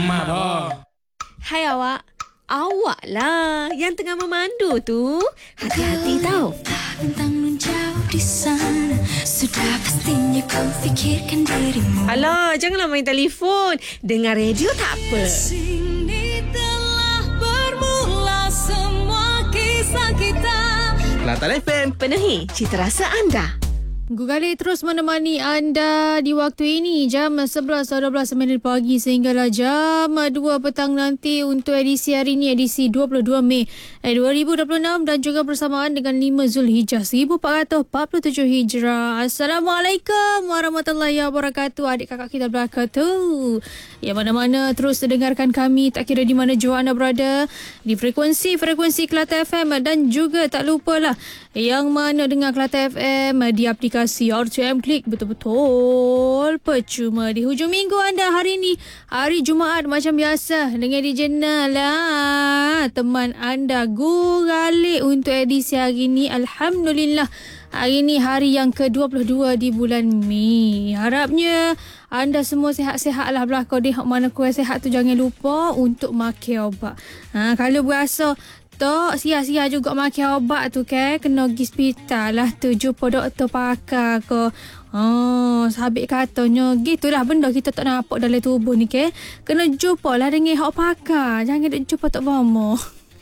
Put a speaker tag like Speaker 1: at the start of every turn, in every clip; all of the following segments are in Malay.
Speaker 1: Hai awak. Awak lah yang tengah memandu tu. Hati-hati tau.
Speaker 2: Bintang nun jauh di sana, sudah pastinya kau fikirkan dirimu.
Speaker 1: Alah, janganlah main telefon. Dengar radio tak apa.
Speaker 2: Sini telah bermula semua kisah kita.
Speaker 3: Kelantan FM.
Speaker 1: Penuhi cita rasa anda.
Speaker 4: Gugali terus menemani anda di waktu ini jam 11.12 pagi sehinggalah jam 2 petang nanti untuk edisi hari ini, edisi 22 Mei 2026 dan juga bersamaan dengan 5 Zulhijjah 1447 Hijrah. Assalamualaikum warahmatullahi wabarakatuh. Adik kakak kita belakang tu yang mana-mana terus dengarkan kami, tak kira di mana jua anda berada, di frekuensi Kelantan FM, dan juga tak lupalah yang mana dengar Kelantan FM di aplikasi RTM Klik betul-betul percuma. Di hujung minggu anda hari ini, hari Jumaat macam biasa, dengan dijenal lah teman anda Gugali untuk edisi hari ini. Alhamdulillah, hari ini hari yang ke-22 di bulan Mei. Harapnya anda semua sihat-sihat lah belakang deh. Mana kuat sihat tu jangan lupa untuk makan ubat. Kalau berasa tak sia-sia juga makan ubat tu kan, kena pergi hospital lah tu, jumpa doktor pakar ke. Sabit katanya gitulah benda kita tak nampak dalam tubuh ni kan. Kena jumpa lah dengan hak pakar. Jangan duk jumpa Tok Bomo.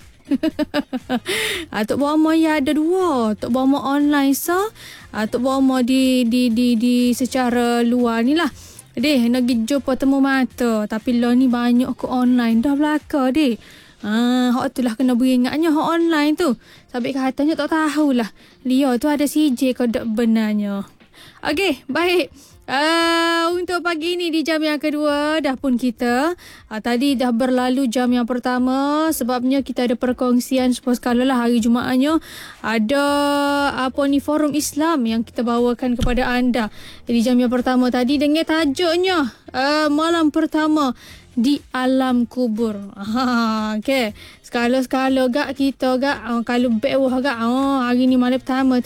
Speaker 4: Tok Bomo ya ada dua. Tok Bomo online Tok Bomo di secara luar ni lah. Deh, nak pergi jumpa temu mata. Tapi lo ni banyak ke online dah belakang deh. Hak tu lah kena beringatnya hak online tu. Sampai katanya tak tahulah dia tu ada CJ ke tak benarnya. Okey, baik. Untuk pagi ni di jam yang kedua dah pun kita tadi dah berlalu jam yang pertama, sebabnya kita ada perkongsian sekala lah hari Jumaatnya. Ada forum Islam yang kita bawakan kepada anda di jam yang pertama tadi dengan tajuknya malam pertama di alam kubur. Okay. Sekala-sekala gak kita gak kalau bawah gak hari ni malam pertama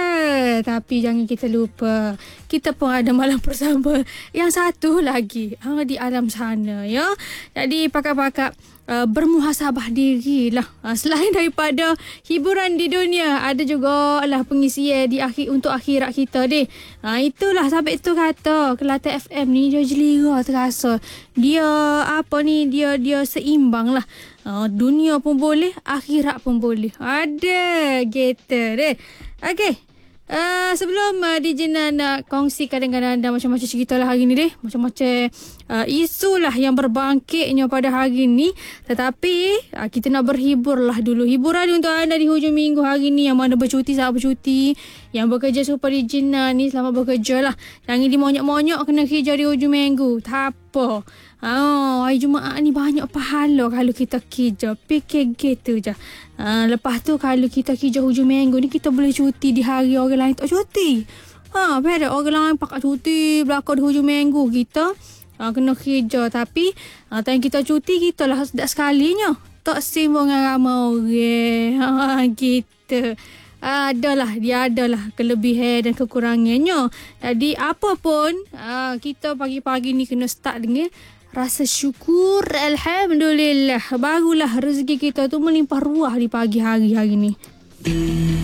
Speaker 4: tapi jangan kita lupa kita pun ada malam bersama yang satu lagi di alam sana ya. Jadi pakak-pakak bermuhasabah diri lah. Selain daripada hiburan di dunia, ada juga lah pengisian di untuk akhirat kita deh. Itulah sampai itu kata Kelantan FM ni dia jelira terasa. Dia dia seimbang lah. Dunia pun boleh, akhirat pun boleh. Ada gitu deh. Okey. Sebelum DJ nak kongsikan dengan anda macam-macam cerita lah hari ni deh, macam-macam isu lah yang berbangkitnya pada hari ni. Tetapi kita nak berhibur lah dulu. Hiburan untuk anda di hujung minggu hari ni, yang mana bercuti, selamat bercuti. Yang bekerja super DJ ni selamat bekerja lah. Jangan dimonyok-monyok kena kerja di hujung minggu. Tak apa. Hari Jumaat ni banyak pahala kalau kita kerja. Fikir gitu je. Lepas tu kalau kita kerja hujung minggu ni, kita boleh cuti di hari orang lain tak cuti. Beda orang lain pakai cuti belakang di hujung minggu, kita kena kerja. Tapi time kita cuti, kita lah sedap sekalinya tak sembang dengan ramai orang. Gitu. Dia adalah kelebihan dan kekurangannya. Jadi apa pun kita pagi-pagi ni kena start dengan rasa syukur. Alhamdulillah, barulah rezeki kita tu melimpah ruah di pagi hari ni.